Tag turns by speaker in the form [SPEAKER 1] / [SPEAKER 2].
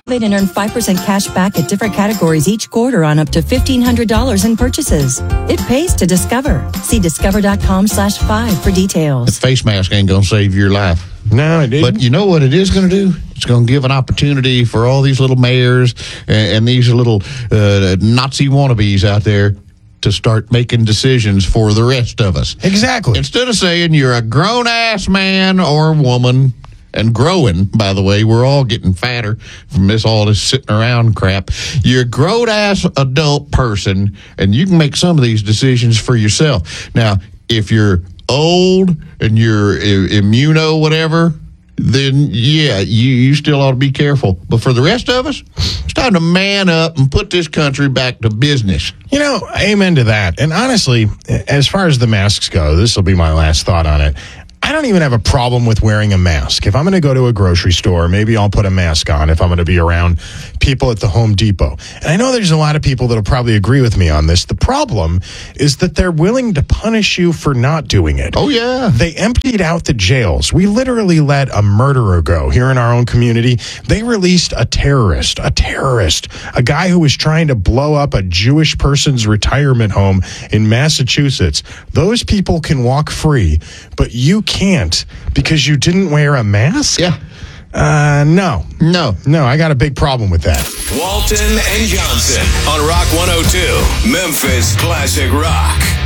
[SPEAKER 1] and earn 5% cash back at different categories each quarter on up to $1,500 in purchases. It pays to Discover. See discover.com/5 for details.
[SPEAKER 2] The face mask ain't going to save your life.
[SPEAKER 3] No, it didn't.
[SPEAKER 2] But you know what it is going to do? It's going to give an opportunity for all these little mayors and these little Nazi wannabes out there to start making decisions for the rest of us.
[SPEAKER 3] Exactly.
[SPEAKER 2] Instead of saying you're a grown-ass man or woman, and growing, by the way, we're all getting fatter from all this sitting around crap. You're a grown-ass adult person, and you can make some of these decisions for yourself. Now, if you're old and you're immuno whatever, then, yeah, you still ought to be careful. But for the rest of us, it's time to man up and put this country back to business.
[SPEAKER 3] You know, amen to that. And honestly, as far as the masks go, this will be my last thought on it. I don't even have a problem with wearing a mask. If I'm going to go to a grocery store, maybe I'll put a mask on if I'm going to be around people at the Home Depot. And I know there's a lot of people that'll probably agree with me on this. The problem is that they're willing to punish you for not doing it.
[SPEAKER 2] Oh, yeah.
[SPEAKER 3] They emptied out the jails. We literally let a murderer go here in our own community. They released a terrorist, a guy who was trying to blow up a Jewish person's retirement home in Massachusetts. Those people can walk free, but you can't because you didn't wear a mask?
[SPEAKER 2] Yeah.
[SPEAKER 3] No, I got a big problem with that.
[SPEAKER 4] Walton and Johnson on Rock 102, Memphis Classic Rock.